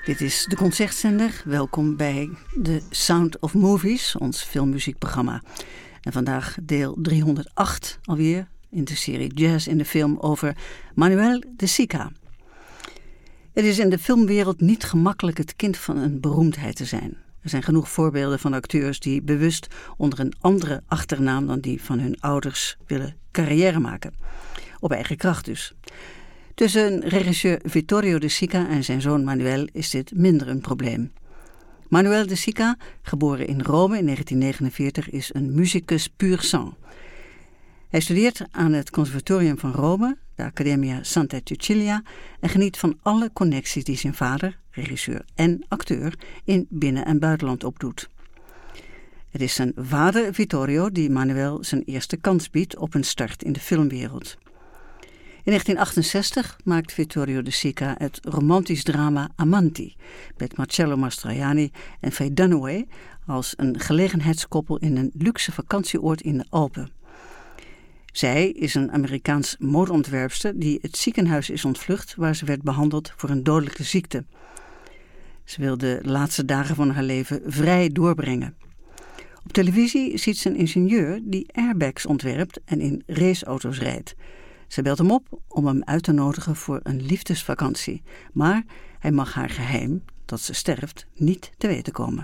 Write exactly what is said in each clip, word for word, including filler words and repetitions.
Dit is de Concertzender. Welkom bij The Sound of Movies, ons filmmuziekprogramma. En vandaag deel driehonderdacht alweer in de serie Jazz in de Film over Manuel de Sica. Het is in de filmwereld niet gemakkelijk het kind van een beroemdheid te zijn. Er zijn genoeg voorbeelden van acteurs die bewust onder een andere achternaam dan die van hun ouders willen carrière maken. Op eigen kracht dus. Tussen regisseur Vittorio de Sica en zijn zoon Manuel is dit minder een probleem. Manuel de Sica, geboren in Rome in negentien negenenveertig, is een musicus pur sang. Hij studeert aan het Conservatorium van Rome, de Accademia Santa Cecilia, en geniet van alle connecties die zijn vader, regisseur en acteur, in binnen- en buitenland opdoet. Het is zijn vader Vittorio die Manuel zijn eerste kans biedt op een start in de filmwereld. In negentien achtenzestig maakt Vittorio de Sica het romantisch drama Amanti met Marcello Mastroianni en Faye Dunaway als een gelegenheidskoppel in een luxe vakantieoord in de Alpen. Zij is een Amerikaans modeontwerpster die het ziekenhuis is ontvlucht waar ze werd behandeld voor een dodelijke ziekte. Ze wil de laatste dagen van haar leven vrij doorbrengen. Op televisie ziet ze een ingenieur die airbags ontwerpt en in raceauto's rijdt. Ze belt hem op om hem uit te nodigen voor een liefdesvakantie. Maar hij mag haar geheim, dat ze sterft, niet te weten komen.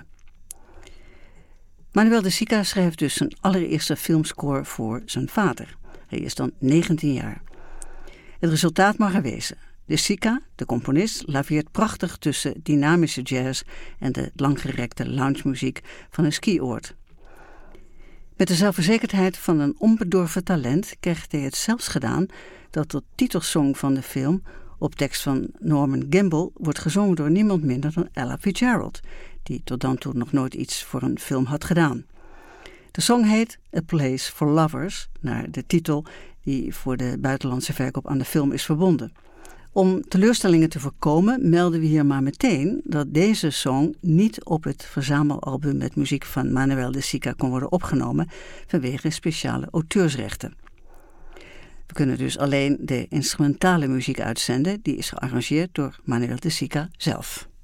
Manuel de Sica schrijft dus zijn allereerste filmscore voor zijn vader. Hij is dan negentien jaar. Het resultaat mag er wezen. De Sica, de componist, laveert prachtig tussen dynamische jazz en de langgerekte loungemuziek van een skioord. Met de zelfverzekerdheid van een onbedorven talent krijgt hij het zelfs gedaan dat de titelsong van de film op tekst van Norman Gimbel wordt gezongen door niemand minder dan Ella Fitzgerald, die tot dan toe nog nooit iets voor een film had gedaan. De song heet A Place for Lovers, naar de titel die voor de buitenlandse verkoop aan de film is verbonden. Om teleurstellingen te voorkomen melden we hier maar meteen dat deze song niet op het verzamelalbum met muziek van Manuel de Sica kon worden opgenomen vanwege speciale auteursrechten. We kunnen dus alleen de instrumentale muziek uitzenden, die is gearrangeerd door Manuel de Sica zelf.